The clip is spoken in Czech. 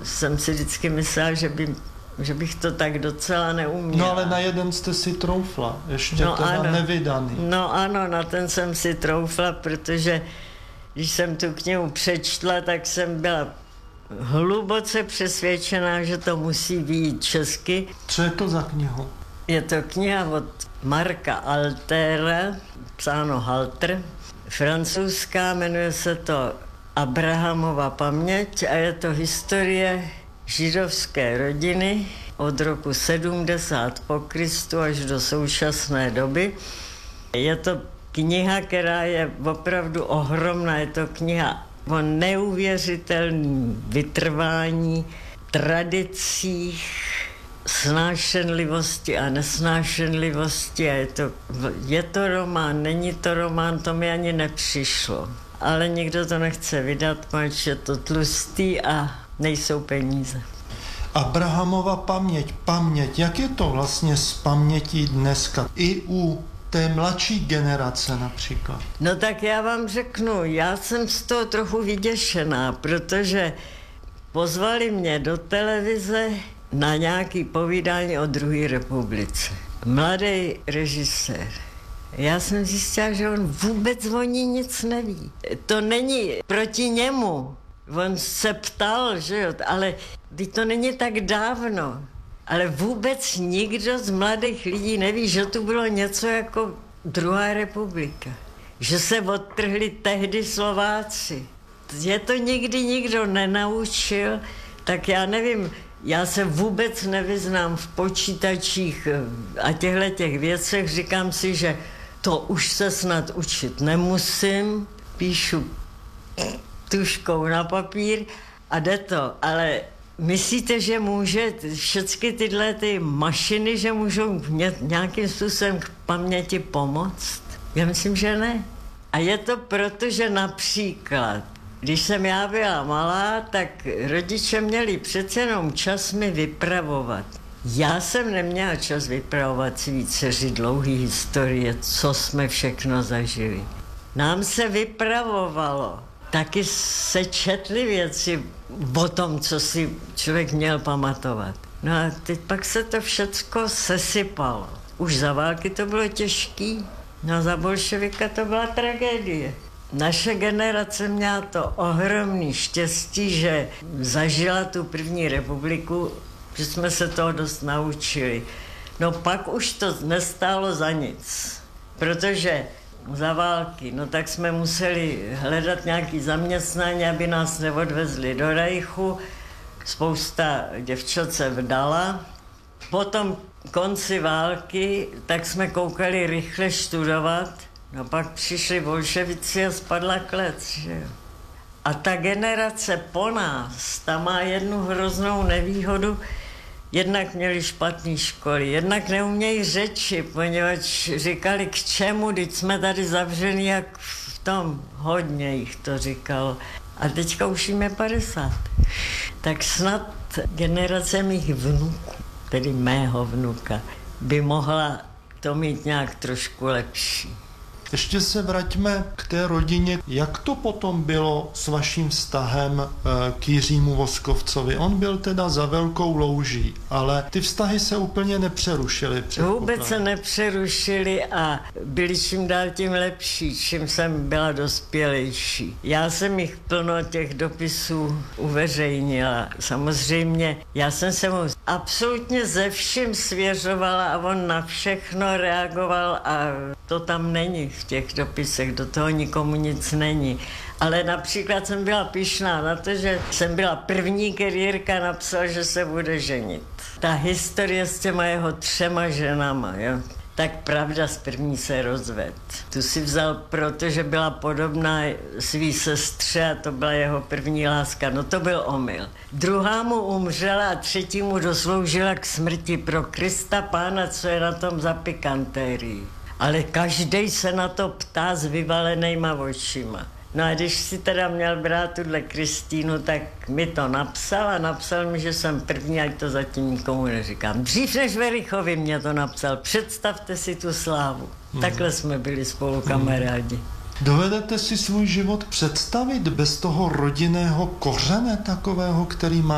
jsem si vždycky myslela, že bych to tak docela neuměla. No ale na jeden jste si troufla, ještě teda ano. Nevydaný. No ano, na ten jsem si troufla, protože když jsem tu knihu přečtla, tak jsem byla hluboce přesvědčená, že to musí vyjít česky. Co je to za knihu? Je to kniha od Marka Altera, psáno Halter, francouzská, jmenuje se to Abrahamova paměť a je to historie židovské rodiny od roku 70 po Kristu až do současné doby. Je to kniha, která je opravdu ohromná, je to kniha o neuvěřitelném vytrvání, tradicích, snášenlivosti a nesnášenlivosti. A je to román, není to román, to mi ani nepřišlo. Ale nikdo to nechce vydat, protože je to tlustý a nejsou peníze. Abrahamova paměť, jak je to vlastně s pamětí dneska? I u té mladší generace například. No tak já vám řeknu, já jsem z toho trochu vyděšená, protože pozvali mě do televize na nějaký povídání o druhé republice. Mladý režisér. Já jsem zjistila, že on vůbec o ní nic neví. To není proti němu. On se ptal, že jo, ale to není tak dávno. Ale vůbec nikdo z mladých lidí neví, že tu bylo něco jako druhá republika. Že se odtrhli tehdy Slováci. Je to nikdy nikdo nenaučil, tak já nevím, já se vůbec nevyznám v počítačích a těch věcech. Říkám si, že to už se snad učit nemusím. Píšu tužkou na papír a jde to, ale myslíte, že může všechny tyhle ty mašiny, že můžou nějakým způsobem k paměti pomoct? Já myslím, že ne. A je to proto, že například, když jsem já byla malá, tak rodiče měli přece jenom čas mi vypravovat. Já jsem neměla čas vypravovat svý dceři dlouhý historie, co jsme všechno zažili. Nám se vypravovalo. Taky se četly věci o tom, co si člověk měl pamatovat. No a teď pak se to všecko sesypalo. Už za války to bylo těžký, no za bolševika to byla tragédie. Naše generace měla to ohromný štěstí, že zažila tu první republiku, že jsme se toho dost naučili. No pak už to nestálo za nic, protože za války, no tak jsme museli hledat nějaké zaměstnání, aby nás neodvezli do Reichu. Spousta děvčat se vdala. Potom konci války, tak jsme koukali rychle studovat. No pak přišli bolševici a spadla klec, že jo. A ta generace po nás, ta má jednu hroznou nevýhodu. Jednak měli špatné školy, jednak neumějí řeči, poněvadž říkali, k čemu, teď jsme tady zavřeni, jak v tom, hodně jich to říkalo. A teďka už jim je 50. Tak snad generace mých vnuků, tedy mého vnuka, by mohla to mít nějak trošku lepší. Ještě se vraťme k té rodině. Jak to potom bylo s vaším vztahem k Jiřímu Voskovcovi? On byl teda za Velkou Louží, ale ty vztahy se úplně nepřerušily. Vůbec se nepřerušily a byly čím dál tím lepší, čím jsem byla dospělejší. Já jsem jich plno těch dopisů uveřejnila. Samozřejmě, já jsem se mu absolutně ze vším svěřovala a on na všechno reagoval a to tam není v těch dopisech, do toho nikomu nic není. Ale například jsem byla pyšná na to, že jsem byla první, který Jirka napsal, že se bude ženit. Ta historie s těma jeho 3 ženama, jo. Tak pravda, z první se rozved. Tu si vzal, protože byla podobná svý sestře a to byla jeho první láska. No to byl omyl. Druhá mu umřela a 3. mu dosloužila k smrti. Pro Krista Pána, co je na tom za pikantérii. Ale každej se na to ptá s vyvalenýma očima. No a když si teda měl brát tuhle Kristýnu, tak mi to napsal a napsal mi, že jsem první, ať to zatím nikomu neříkám. Dřív než Verichovi mě to napsal. Představte si tu slávu. Takhle jsme byli spolu kamarádi. Dovedete si svůj život představit bez toho rodinného kořene takového, který má